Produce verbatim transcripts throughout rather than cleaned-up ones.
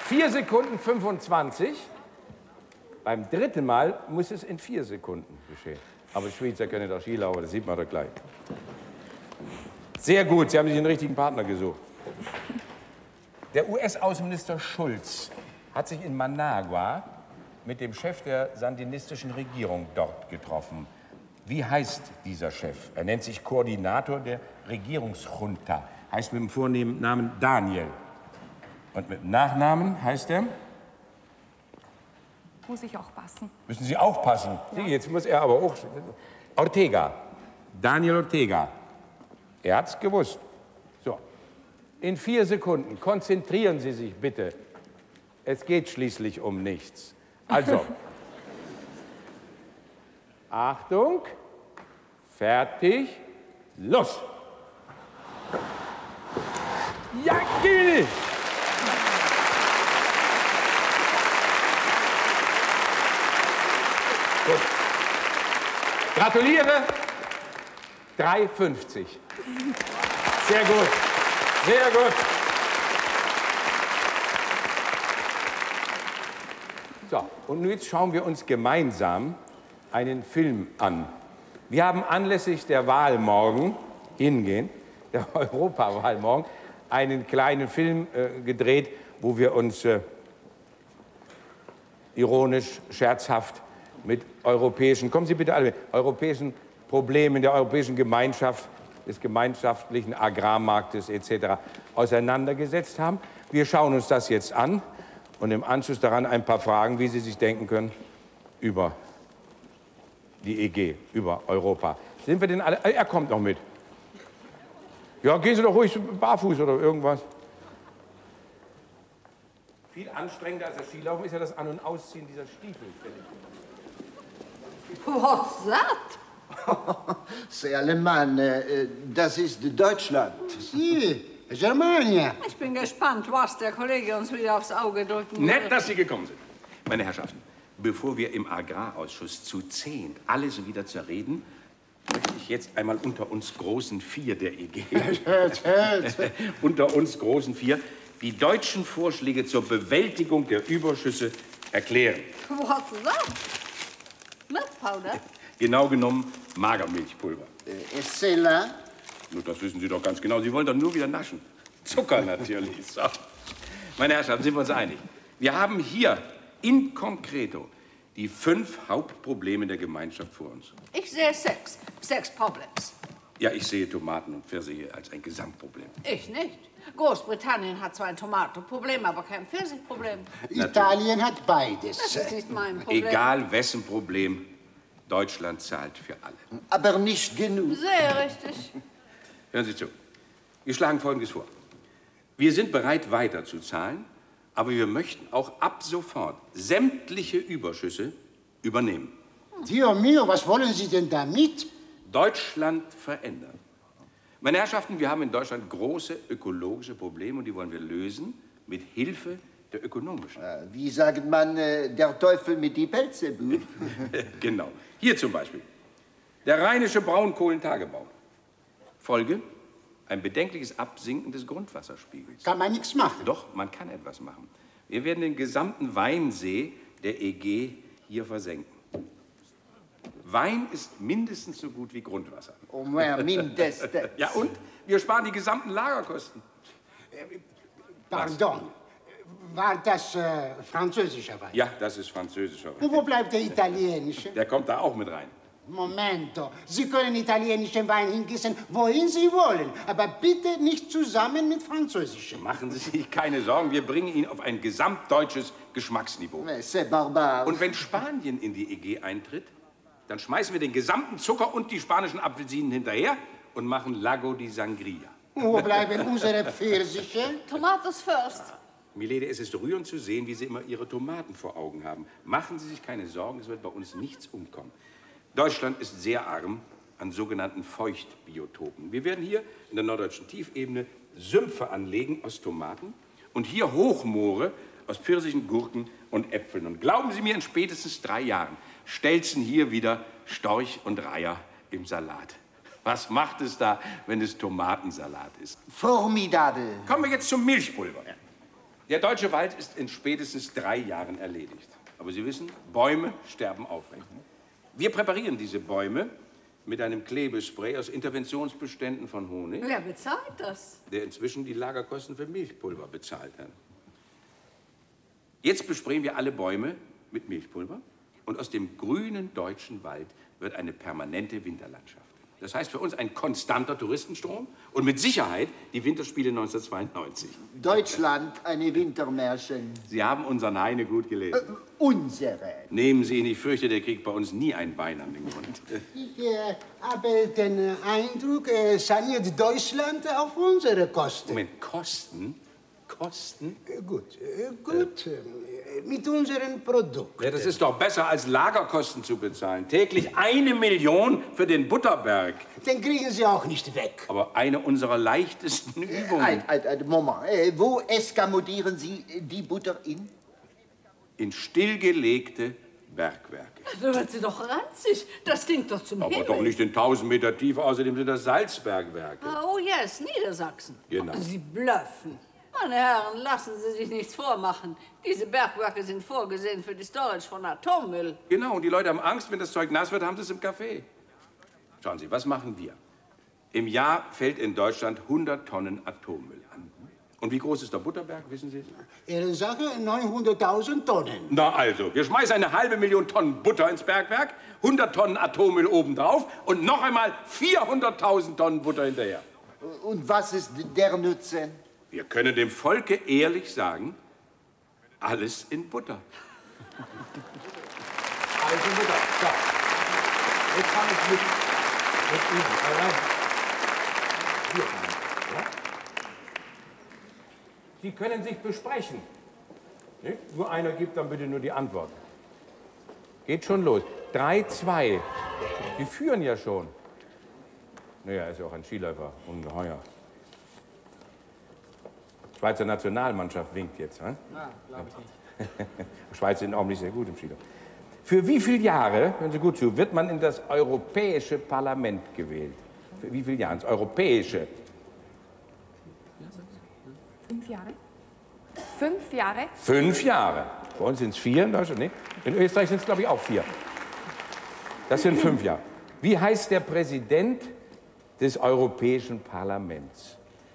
vier Sekunden fünfundzwanzig. Beim dritten Mal muss es in vier Sekunden geschehen. Aber Schweizer können doch Skilaufen, das sieht man doch gleich. Sehr gut, Sie haben sich den richtigen Partner gesucht. Der U S-Außenminister Schulz hat sich in Managua mit dem Chef der sandinistischen Regierung dort getroffen. Wie heißt dieser Chef? Er nennt sich Koordinator der Regierungsjunta. Heißt mit dem vornehmen Namen Daniel. Und mit dem Nachnamen heißt er? Muss ich auch passen. Müssen Sie auch passen. Ja. Jetzt muss er aber auch... Ortega. Daniel Ortega. Er hat's gewusst. So. In vier Sekunden. Konzentrieren Sie sich bitte. Es geht schließlich um nichts. Also. Achtung. Fertig. Los. Ja, Gil! Gut. Gratuliere. drei fünfzig. Sehr gut. Sehr gut. So, und jetzt schauen wir uns gemeinsam einen Film an. Wir haben anlässlich der Wahl morgen, hingehen, der Europawahl morgen, einen kleinen Film äh, gedreht, wo wir uns äh, ironisch, scherzhaft mit europäischen, kommen Sie bitte alle mit, europäischen Problemen der europäischen Gemeinschaft, des gemeinschaftlichen Agrarmarktes et cetera auseinandergesetzt haben. Wir schauen uns das jetzt an und im Anschluss daran ein paar Fragen, wie Sie sich denken können, über die E G, über Europa. Sind wir denn alle? Er kommt noch mit. Ja, gehen Sie doch ruhig barfuß oder irgendwas. Viel anstrengender als das Skilaufen ist ja das An- und Ausziehen dieser Stiefel. What's that? Sehr Alemán, das ist Deutschland. Sie, Germania. Ich bin gespannt, was der Kollege uns wieder aufs Auge drücken wird. Nett, dass Sie gekommen sind. Meine Herrschaften, bevor wir im Agrarausschuss zu zehn alles wieder zerreden, möchte ich jetzt einmal unter uns großen Vier der E G, unter uns großen Vier, die deutschen Vorschläge zur Bewältigung der Überschüsse erklären. What's that? Milk powder? Genau genommen Magermilchpulver. Äh, Estella? Nur das wissen Sie doch ganz genau. Sie wollen doch nur wieder naschen. Zucker natürlich. So. Meine Herrschaften, sind wir uns einig? Wir haben hier in concreto die fünf Hauptprobleme der Gemeinschaft vor uns. Ich sehe sechs. Sechs Problems. Ja, ich sehe Tomaten und Pfirsiche als ein Gesamtproblem. Ich nicht. Großbritannien hat zwar ein Tomatenproblem, aber kein Pfirsichproblem. Italien hat beides. Das ist nicht mein Problem. Egal wessen Problem, Deutschland zahlt für alle. Aber nicht genug. Sehr richtig. Hören Sie zu. Wir schlagen Folgendes vor. Wir sind bereit, weiter zu zahlen, aber wir möchten auch ab sofort sämtliche Überschüsse übernehmen. Dio mio, was wollen Sie denn damit? Deutschland verändern. Meine Herrschaften, wir haben in Deutschland große ökologische Probleme und die wollen wir lösen mit Hilfe der ökonomischen. Äh, wie sagt man, äh, der Teufel mit die Beelzebub? Genau. Hier zum Beispiel. Der rheinische Braunkohlentagebau. Folge: ein bedenkliches Absinken des Grundwasserspiegels. Kann man nichts machen? Doch, man kann etwas machen. Wir werden den gesamten Weinsee der E G hier versenken. Wein ist mindestens so gut wie Grundwasser. Oh, mehr mindestens. Ja, und wir sparen die gesamten Lagerkosten. Äh, pardon, war das äh, französischer Wein? Ja, das ist französischer Wein. Und wo bleibt der italienische? Der kommt da auch mit rein. Momento, Sie können italienischen Wein hingießen, wohin Sie wollen, aber bitte nicht zusammen mit französischem. Machen Sie sich keine Sorgen, wir bringen ihn auf ein gesamtdeutsches Geschmacksniveau. C'est barbare. Und wenn Spanien in die E G eintritt, dann schmeißen wir den gesamten Zucker und die spanischen Apfelsinen hinterher und machen Lago di Sangria. Wo bleiben unsere Pfirsiche? Tomatoes first. Milady, es ist rührend zu sehen, wie Sie immer Ihre Tomaten vor Augen haben. Machen Sie sich keine Sorgen, es wird bei uns nichts umkommen. Deutschland ist sehr arm an sogenannten Feuchtbiotopen. Wir werden hier in der norddeutschen Tiefebene Sümpfe anlegen aus Tomaten und hier Hochmoore aus Pfirsichen, Gurken und Äpfeln. Und glauben Sie mir, in spätestens drei Jahren stelzen hier wieder Storch und Reiher im Salat. Was macht es da, wenn es Tomatensalat ist? Formidabel. Kommen wir jetzt zum Milchpulver. Der deutsche Wald ist in spätestens drei Jahren erledigt. Aber Sie wissen, Bäume sterben aufrecht. Wir präparieren diese Bäume mit einem Klebespray aus Interventionsbeständen von Honig. Wer bezahlt das? Der inzwischen die Lagerkosten für Milchpulver bezahlt hat. Jetzt besprayen wir alle Bäume mit Milchpulver und aus dem grünen deutschen Wald wird eine permanente Winterlandschaft. Das heißt für uns ein konstanter Touristenstrom und mit Sicherheit die Winterspiele neunzehnhundertzweiundneunzig. Deutschland, eine Wintermärchen. Sie haben unseren Heine gut gelesen. Äh, unsere. Nehmen Sie ihn, ich fürchte, der kriegt bei uns nie ein Bein an den Grund. Ich äh, habe den Eindruck, äh, saniert Deutschland auf unsere Kosten. Moment, Kosten? Kosten? Äh, gut, äh, gut. Äh, mit unseren Produkten. Ja, das ist doch besser, als Lagerkosten zu bezahlen. Täglich eine Million für den Butterberg. Den kriegen Sie auch nicht weg. Aber eine unserer leichtesten Übungen. Halt, halt, halt, Moment. Äh, wo eskamodieren Sie die Butter in? In stillgelegte Bergwerke. Da wird sie doch ranzig. Das stinkt doch zum Aber Himmel. doch nicht in tausend Meter Tiefe, außerdem sind das Salzbergwerke. Oh yes, Niedersachsen. Genau. Sie blöffen. Meine Herren, lassen Sie sich nichts vormachen. Diese Bergwerke sind vorgesehen für die Storage von Atommüll. Genau, und die Leute haben Angst, wenn das Zeug nass wird, haben sie es im Café. Schauen Sie, was machen wir? Im Jahr fällt in Deutschland hundert Tonnen Atommüll an. Und wie groß ist der Butterberg, wissen Sie? Ihre Sache neunhunderttausend Tonnen. Na also, wir schmeißen eine halbe Million Tonnen Butter ins Bergwerk, hundert Tonnen Atommüll obendrauf und noch einmal vierhunderttausend Tonnen Butter hinterher. Und was ist der Nutzen? Wir können dem Volke ehrlich sagen, alles in Butter. Alles in Butter. So. Jetzt fange ich mit, mit Ihnen. Also, hier fangen wir, ja? Sie können sich besprechen. Nicht? Nur einer gibt dann bitte nur die Antwort. Geht schon los. drei zwei. Sie führen ja schon. Naja, er ist ja auch ein Skiläufer. Ungeheuer. Schweizer Nationalmannschaft winkt jetzt. Ne? Ja, glaube ich nicht. Schweiz sind auch nicht sehr gut im Skilauf. Für wie viele Jahre, hören Sie gut zu, wird man in das Europäische Parlament gewählt? Für wie viele Jahre? Ins Europäische? Fünf Jahre. Fünf Jahre? Fünf Jahre. Bei uns sind es vier in Deutschland, nicht? In Österreich sind es, glaube ich, auch vier. Das sind fünf Jahre. Wie heißt der Präsident des Europäischen Parlaments?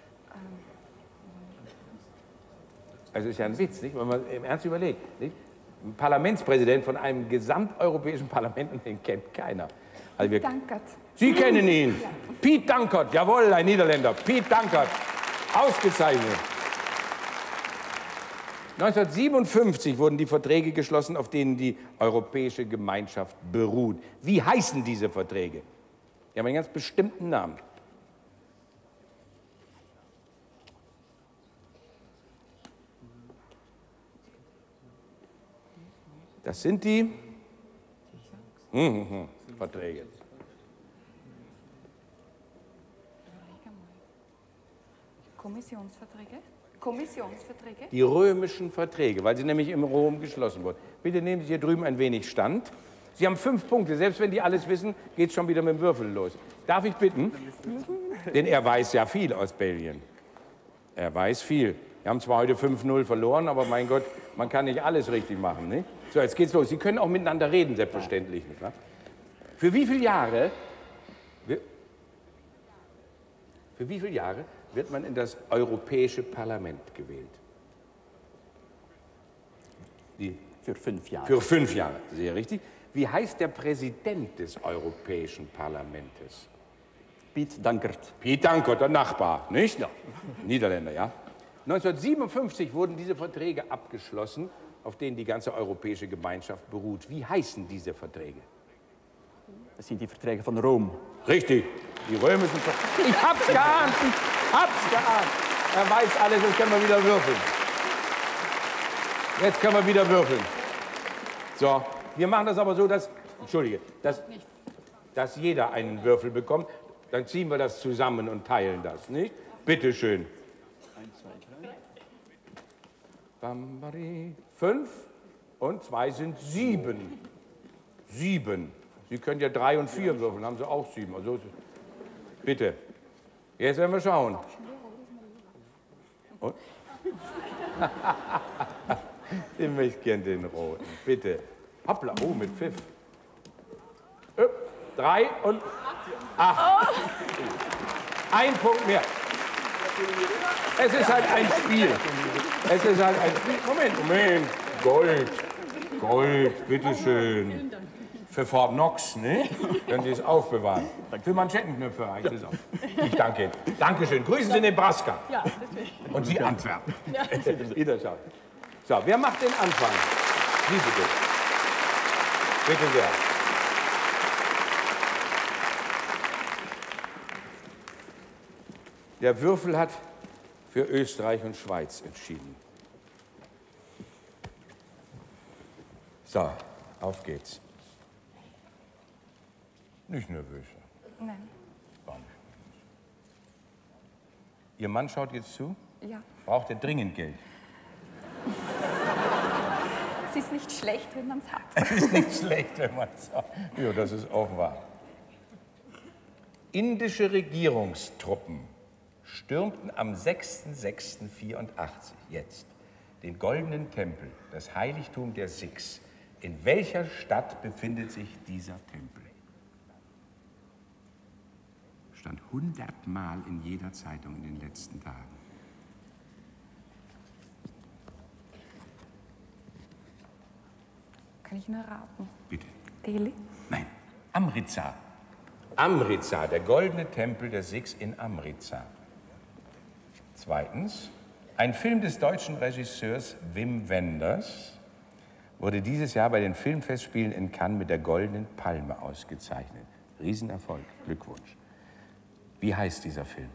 Also ist ja ein Witz, nicht? Wenn man im Ernst überlegt. Nicht? Ein Parlamentspräsident von einem gesamteuropäischen Parlament, und den kennt keiner. Also wir, Dankert. Sie kennen ihn. Ja. Piet Dankert, jawohl, ein Niederländer. Piet Dankert, ausgezeichnet. neunzehnhundertsiebenundfünfzig wurden die Verträge geschlossen, auf denen die Europäische Gemeinschaft beruht. Wie heißen diese Verträge? Die haben einen ganz bestimmten Namen. Das sind die mhm, Verträge. Kommissionsverträge? Kommissionsverträge? Die römischen Verträge, weil sie nämlich im Rom geschlossen wurden. Bitte nehmen Sie hier drüben ein wenig Stand. Sie haben fünf Punkte. Selbst wenn die alles wissen, geht es schon wieder mit dem Würfel los. Darf ich bitten? Denn er weiß ja viel aus Belgien. Er weiß viel. Wir haben zwar heute fünf null verloren, aber mein Gott, man kann nicht alles richtig machen. Nicht? So, jetzt geht's los. Sie können auch miteinander reden, selbstverständlich. Nicht wahr? Für wie viele Jahre, für wie viele Jahre wird man in das Europäische Parlament gewählt? Die, Für fünf Jahre. für fünf Jahre, sehr richtig. Wie heißt der Präsident des Europäischen Parlaments? Piet Dankert. Piet Dankert, der Nachbar, nicht? Ja. Niederländer, ja. neunzehnhundertsiebenundfünfzig wurden diese Verträge abgeschlossen, auf denen die ganze Europäische Gemeinschaft beruht. Wie heißen diese Verträge? Das sind die Verträge von Rom. Richtig, die römischen Verträge. Ich hab's geahnt, ich hab's geahnt. Er weiß alles, jetzt können wir wieder würfeln. Jetzt können wir wieder würfeln. So, wir machen das aber so, dass, Entschuldige, dass, dass jeder einen Würfel bekommt. Dann ziehen wir das zusammen und teilen das, nicht? Bitte schön. Fünf und zwei sind sieben. Sieben. Sie können ja drei und vier würfeln, haben Sie auch sieben. Also, bitte. Jetzt werden wir schauen. Und? Ich möchte gern den roten, bitte. Hoppla, oh, mit Pfiff. Upp, drei und acht. Ein Punkt mehr. Es ist halt ein Spiel. Es ist halt ein Spiel. Moment, Moment. Gold. Gold, bitteschön. Für Fort Knox, ne? Können Sie es aufbewahren. Für Manschettenknöpfe reicht es auch. Ich danke Ihnen. Dankeschön. Grüßen Sie Nebraska. Ja, natürlich. Und Sie Antwerpen. Wiederschauen. So, wer macht den Anfang? Sie bitte. Bitte sehr. Der Würfel hat für Österreich und Schweiz entschieden. So, auf geht's. Nicht nervös. Nein. Gar nicht. Ihr Mann schaut jetzt zu? Ja. Braucht er dringend Geld? Es ist nicht schlecht, wenn man es hat. Es ist nicht schlecht, wenn man es hat. Ja, das ist auch wahr. Indische Regierungstruppen stürmten am sechsten sechsten vierundachtzig jetzt den Goldenen Tempel, das Heiligtum der Sikhs. In welcher Stadt befindet sich dieser Tempel? Stand hundertmal in jeder Zeitung in den letzten Tagen. Kann ich nur raten? Bitte. Delhi? Nein, Amritsar. Amritsar, der goldene Tempel der Sikhs in Amritsar. Zweitens, ein Film des deutschen Regisseurs Wim Wenders wurde dieses Jahr bei den Filmfestspielen in Cannes mit der Goldenen Palme ausgezeichnet. Riesenerfolg, Glückwunsch. Wie heißt dieser Film?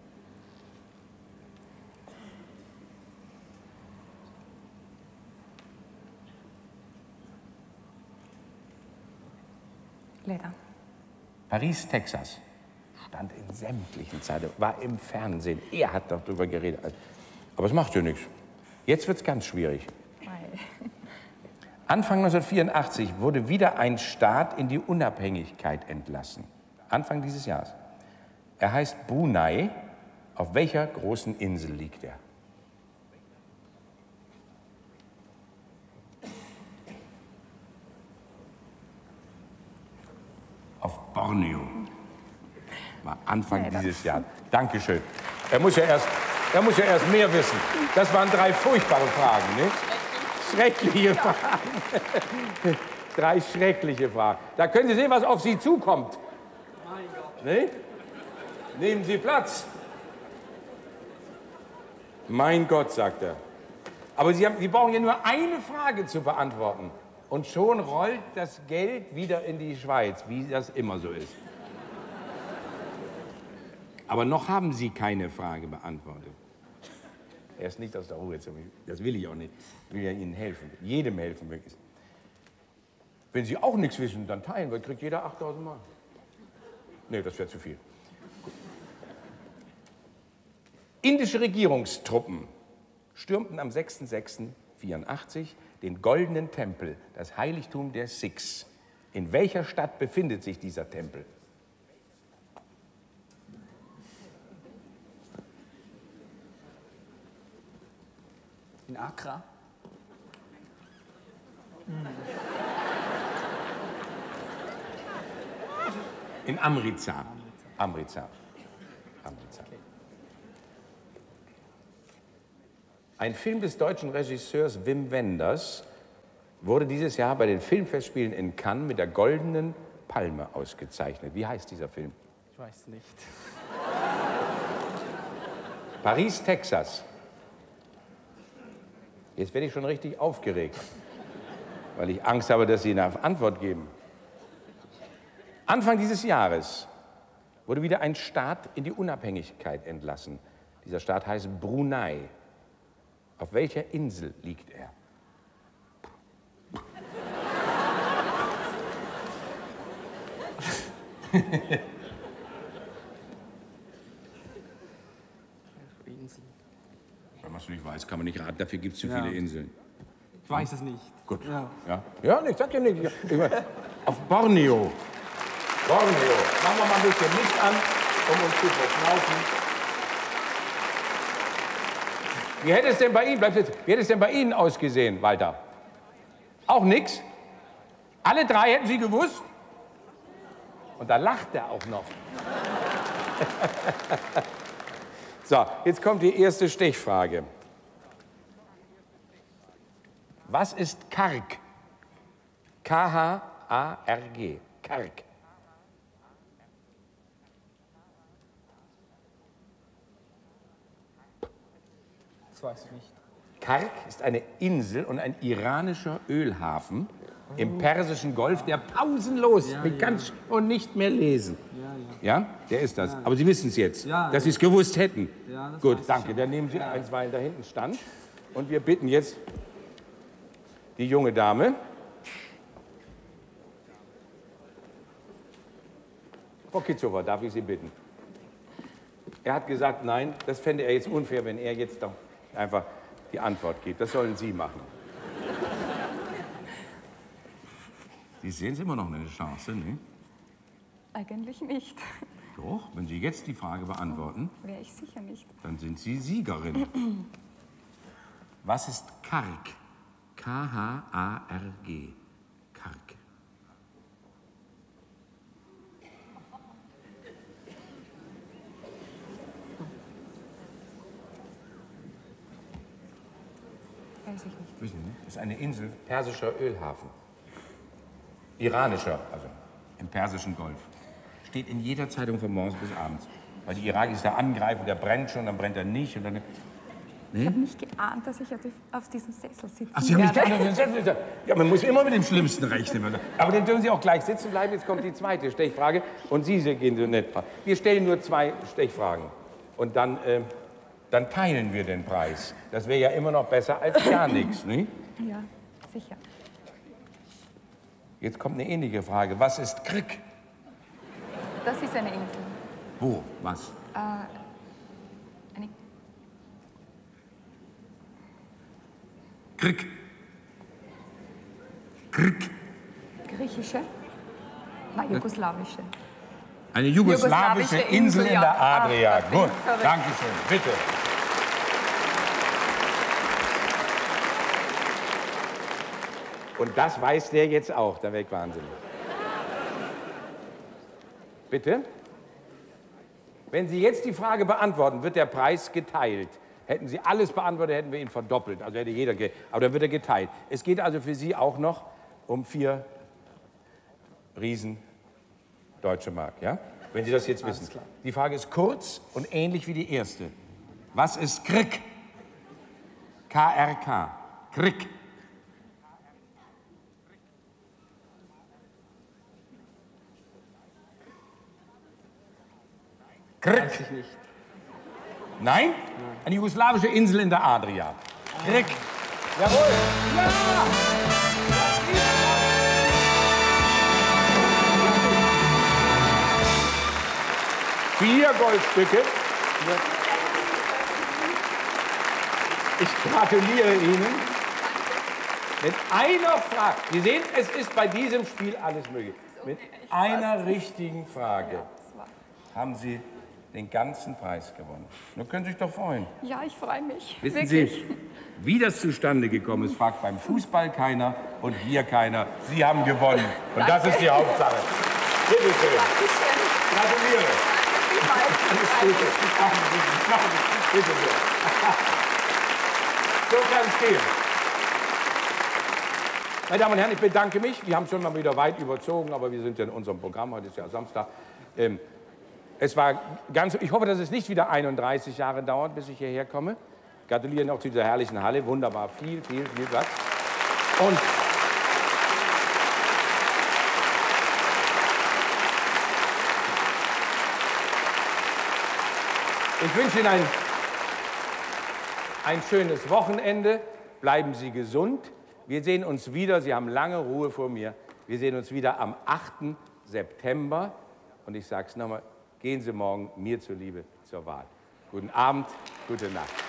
Leder. Paris, Texas. Stand in sämtlichen Zeitungen, war im Fernsehen. Er hat darüber geredet. Aber es macht ja nichts. Jetzt wird es ganz schwierig. Weil. Anfang neunzehnhundertvierundachtzig wurde wieder ein Staat in die Unabhängigkeit entlassen. Anfang dieses Jahres. Er heißt Brunei. Auf welcher großen Insel liegt er? Auf Borneo. War Anfang Leider. dieses Jahres. Dankeschön. Er muss ja erst, er muss ja erst mehr wissen. Das waren drei furchtbare Fragen, nicht? Schreckliche Fragen. Drei schreckliche Fragen. Da können Sie sehen, was auf Sie zukommt. Mein Gott. Nicht? Nehmen Sie Platz. Mein Gott, sagt er. Aber Sie, haben, Sie brauchen ja nur eine Frage zu beantworten. Und schon rollt das Geld wieder in die Schweiz, wie das immer so ist. Aber noch haben Sie keine Frage beantwortet. Er ist nicht aus der Ruhe. Das will ich auch nicht. Ich will ja Ihnen helfen. Jedem helfen wirklich. Wenn Sie auch nichts wissen, dann teilen wir. Kriegt jeder achttausend Mal. Nee, das wäre zu viel. Indische Regierungstruppen stürmten am sechsten sechsten vierundachtzig den Goldenen Tempel, das Heiligtum der Sikhs. In welcher Stadt befindet sich dieser Tempel? In Accra? In Amritsar. Amritsar. Amritsar. Ein Film des deutschen Regisseurs Wim Wenders wurde dieses Jahr bei den Filmfestspielen in Cannes mit der Goldenen Palme ausgezeichnet. Wie heißt dieser Film? Ich weiß nicht. Paris, Texas. Jetzt werde ich schon richtig aufgeregt, weil ich Angst habe, dass Sie eine Antwort geben. Anfang dieses Jahres wurde wieder ein Staat in die Unabhängigkeit entlassen. Dieser Staat heißt Brunei. Auf welcher Insel liegt er? Insel. Wenn man es nicht weiß, kann man nicht raten. Dafür gibt es zu Ja. viele Inseln. Ich weiß es nicht. Gut. Ja. Ja, ja ich sag ja nicht. Ich meine, auf Borneo. Borneo. Machen wir mal ein bisschen Licht an, um uns zu verschnaufen. Wie hätte es denn bei Ihnen, bleibt jetzt, wie hätte es denn bei Ihnen ausgesehen, Walter? Auch nix? Alle drei hätten Sie gewusst? Und da lacht er auch noch. So, jetzt kommt die erste Stechfrage. Was ist Karg? K H A R G. Karg. Das weiß ich nicht. Karg ist eine Insel und ein iranischer Ölhafen im Persischen Golf, der pausenlos Ja, mit ja. ganz und nicht mehr lesen. Ja, ja. Ja, der ist das. Aber Sie wissen es jetzt, Ja, dass ja. Sie es gewusst hätten. Ja, das Gut, weiß ich danke. schon. Dann nehmen Sie einstweilen da hinten stand. Und wir bitten jetzt die junge Dame. Frau Kitzover, darf ich Sie bitten? Er hat gesagt, nein, das fände er jetzt unfair, wenn er jetzt doch einfach die Antwort gibt. Das sollen Sie machen. Sie sehen es immer noch eine Chance, ne? Eigentlich nicht. Doch, wenn Sie jetzt die Frage beantworten, Wäre ich sicher nicht. dann sind Sie Siegerin. Was ist Karg? K H A R G. Karg. Weiß ich nicht. Wissen Sie, das ist eine Insel, persischer Ölhafen. Iranischer, also im Persischen Golf. Steht in jeder Zeitung von morgens bis abends. Weil die Irakis da angreifen, der brennt schon, dann brennt er nicht. Und dann Ich habe nicht geahnt, dass ich auf die- auf diesem Sessel sitzen Ach, Sie haben nicht werde. geantwortet. Ja, man muss immer mit dem Schlimmsten rechnen. Aber dann dürfen Sie auch gleich sitzen bleiben. Jetzt kommt die zweite Stechfrage. Und Sie gehen so nett. Wir stellen nur zwei Stechfragen. Und dann, äh, dann teilen wir den Preis. Das wäre ja immer noch besser als gar nichts. Ne? Ja, sicher. Jetzt kommt eine ähnliche Frage. Was ist Krieg? Das ist eine Insel. Wo? Was? Eine Krieg. Krieg. griechische? Nein, jugoslawische. Eine jugoslawische Jugoslawische Insel Insel, in ja. der Adria. Ach, da bin Gut, ich verrückt. danke schön. Bitte. Und das weiß der jetzt auch. Da wäre ich wahnsinnig. Bitte? Wenn Sie jetzt die Frage beantworten, wird der Preis geteilt. Hätten Sie alles beantwortet, hätten wir ihn verdoppelt. Also hätte jeder, ge aber dann wird er geteilt. Es geht also für Sie auch noch um vier Riesen Deutsche Mark, ja? Wenn Sie das jetzt wissen. Die Frage ist kurz und ähnlich wie die erste. Was ist Krieg? K R K. Krieg. Krieg. Weiß ich nicht. Nein? Eine jugoslawische Insel in der Adria. Krieg. Jawohl. Ja! Vier Goldstücke. Ich gratuliere Ihnen. Mit einer Frage. Sie sehen, es ist bei diesem Spiel alles möglich. Mit einer richtigen Frage haben Sie den ganzen Preis gewonnen. Nun können Sie sich doch freuen. Ja, ich freue mich. Wissen Wirklich. Sie, wie das zustande gekommen ist, fragt beim Fußball keiner und hier keiner. Sie haben gewonnen. Und das ist die Hauptsache. Bitte schön. Gratuliere. Alles Gute. Bitte sehr. So kann es gehen. Meine Damen und Herren, ich bedanke mich. Wir haben schon mal wieder weit überzogen, aber wir sind ja in unserem Programm. Heute ist ja Samstag. Ähm, Es war ganz, ich hoffe, dass es nicht wieder einunddreißig Jahre dauert, bis ich hierher komme. Gratuliere noch zu dieser herrlichen Halle. Wunderbar, viel, viel, viel Platz. Und ich wünsche Ihnen ein, ein schönes Wochenende. Bleiben Sie gesund. Wir sehen uns wieder. Sie haben lange Ruhe vor mir. Wir sehen uns wieder am achten September. Und ich sage es nochmal. Gehen Sie morgen mir zuliebe zur Wahl. Guten Abend, gute Nacht.